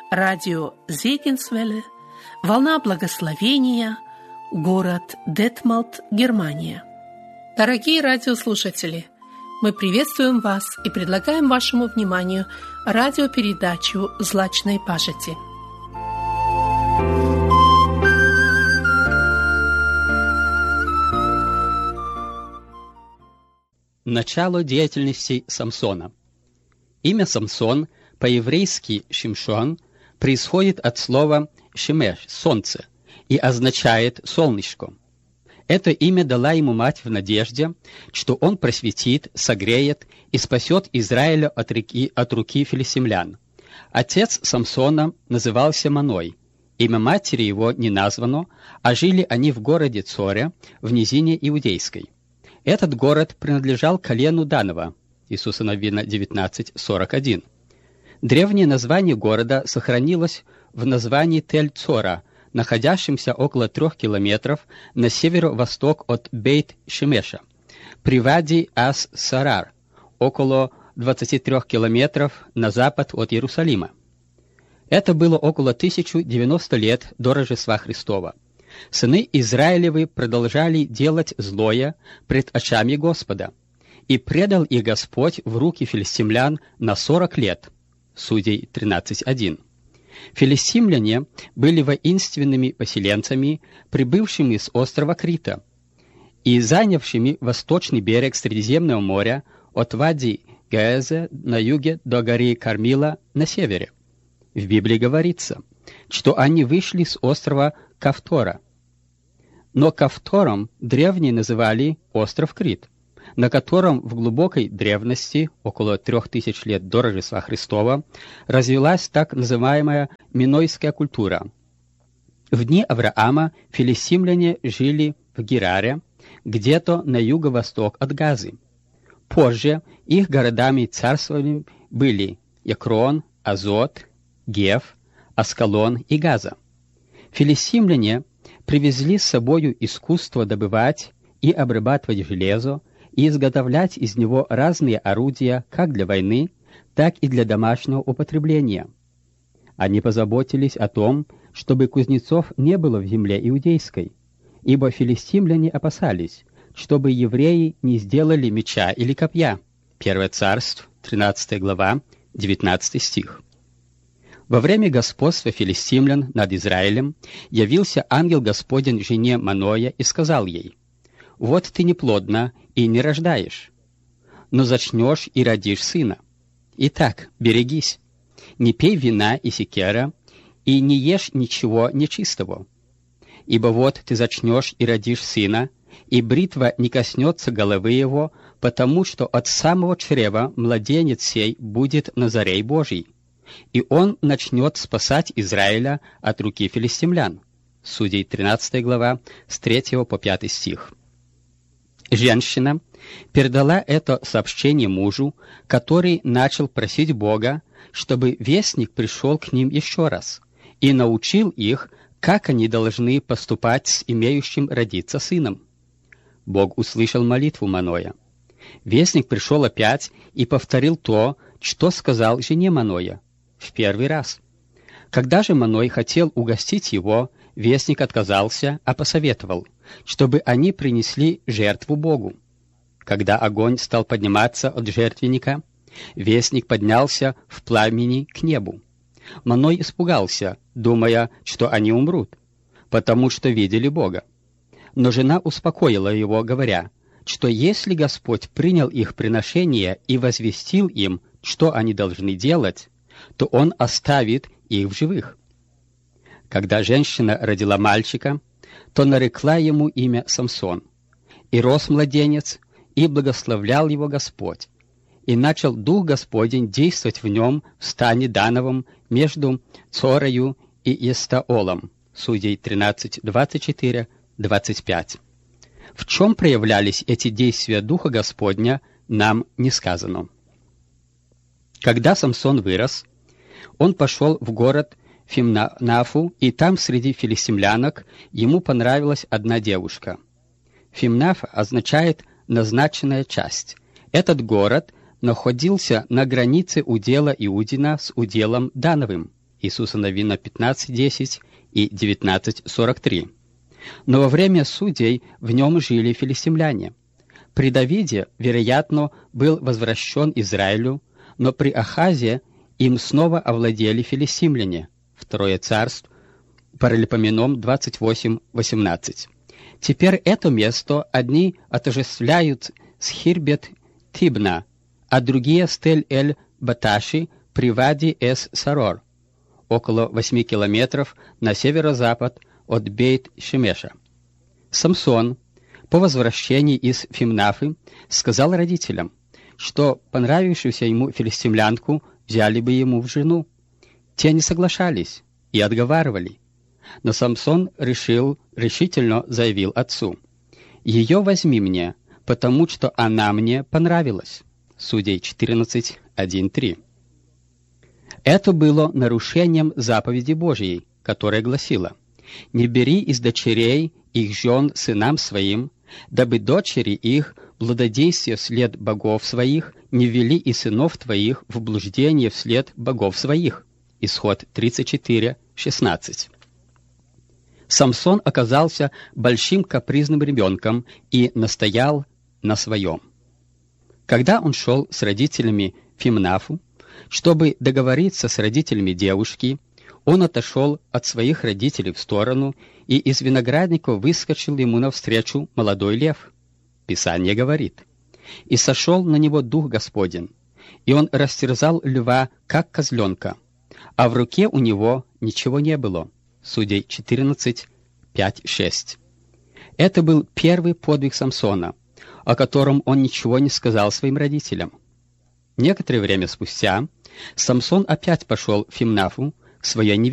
радио Зегенсвелле, «Волна благословения», город Детмолд, Германия. Дорогие радиослушатели, мы приветствуем вас и предлагаем вашему вниманию радиопередачу «Злачной пажити». Начало деятельности Самсона. Имя Самсон, по-еврейски Шимшон, происходит от слова «шемеш» — «солнце» и означает «солнышко». Это имя дала ему мать в надежде, что он просветит, согреет и спасет Израиля от руки филистимлян. Отец Самсона назывался Маной. Имя матери его не названо, а жили они в городе Цоре, в низине Иудейской. Этот город принадлежал колену Данова. Иисуса Навина 19:41. Древнее название города сохранилось в названии Тель-Цора, находящемся около 3 километров на северо-восток от Бейт-Шемеша, при Вади Ас-Сарар, около 23 километров на запад от Иерусалима. Это было около 1090 лет до Рождества Христова. Сыны Израилевы продолжали делать злое пред очами Господа, и предал их Господь в руки филистимлян на 40 лет. Судей 13:1. Филистимляне были воинственными поселенцами, прибывшими с острова Крита и занявшими восточный берег Средиземного моря от Вади Гаэзе на юге до горы Кармила на севере. В Библии говорится, что они вышли с острова Кавтора. Но Кавтором древние называли остров Крит, на котором в глубокой древности, около 3000 лет до Рождества Христова, развилась так называемая минойская культура. В дни Авраама филистимляне жили в Гераре, где-то на юго-восток от Газы. Позже их городами и царствами были Екрон, Азот, Гев, Аскалон и Газа. Филистимляне привезли с собою искусство добывать и обрабатывать железо, и изготовлять из него разные орудия как для войны, так и для домашнего употребления. Они позаботились о том, чтобы кузнецов не было в земле иудейской, ибо филистимляне опасались, чтобы евреи не сделали меча или копья. 1 Царств, 13 глава, 19 стих. Во время господства филистимлян над Израилем явился ангел Господень жене Маноя и сказал ей: «Вот ты неплодна и не рождаешь, но зачнешь и родишь сына. Итак, берегись, не пей вина и секера, и не ешь ничего нечистого. Ибо вот ты зачнешь и родишь сына, и бритва не коснется головы его, потому что от самого чрева младенец сей будет Назарей Божий, и он начнет спасать Израиля от руки филистимлян». Судей 13 глава, с 3 по 5 стих. Женщина передала это сообщение мужу, который начал просить Бога, чтобы вестник пришел к ним еще раз и научил их, как они должны поступать с имеющим родиться сыном. Бог услышал молитву Маноя. Вестник пришел опять и повторил то, что сказал жене Маноя в первый раз. Когда же Маной хотел угостить его, вестник отказался, а посоветовал, чтобы они принесли жертву Богу. Когда огонь стал подниматься от жертвенника, вестник поднялся в пламени к небу. Маной испугался, думая, что они умрут, потому что видели Бога. Но жена успокоила его, говоря, что если Господь принял их приношение и возвестил им, что они должны делать, то Он оставит их в живых. Когда женщина родила мальчика, то нарекла ему имя Самсон. И рос младенец, и благословлял его Господь. И начал Дух Господень действовать в нем в стане Дановом между Цорою и Эстаолом. Судей 13, 24, 25. В чем проявлялись эти действия Духа Господня, нам не сказано. Когда Самсон вырос, он пошел в город Фимнафу, и там среди филистимлянок ему понравилась одна девушка. Фимнаф означает «назначенная часть». Этот город находился на границе удела Иудина с уделом Дановым. Иисуса Навина 15:10 и 19:43. Но во время судей в нем жили филистимляне. При Давиде, вероятно, был возвращен Израилю, но при Ахазе им снова овладели филистимляне. Второе царство, Паралипоменон 28:18. Теперь это место одни отождествляют с Хирбет-Тибна, а другие с Тель-эль-Баташи при Вади-эс-Сарор, около 8 километров на северо-запад от Бейт-Шемеша. Самсон по возвращении из Фимнафы сказал родителям, что понравившуюся ему филистимлянку взяли бы ему в жену. Те не соглашались и отговаривали. Но Самсон решительно заявил отцу: «Ее возьми мне, потому что она мне понравилась». Судей 14:1-3. Это было нарушением заповеди Божьей, которая гласила: «Не бери из дочерей их жен сынам своим, дабы дочери их, блудодействие вслед богов своих, не ввели и сынов твоих в блуждение вслед богов своих». Исход 34:16. Самсон оказался большим капризным ребенком и настоял на своем. Когда он шел с родителями в Фимнафу, чтобы договориться с родителями девушки, он отошел от своих родителей в сторону, и из виноградника выскочил ему навстречу молодой лев. Писание говорит: «И сошел на него Дух Господень, и он растерзал льва, как козленка, а в руке у него ничего не было». Судей 14:5-6. Это был первый подвиг Самсона, о котором он ничего не сказал своим родителям. Некоторое время спустя Самсон опять пошел в Фимнафу к своей невесте.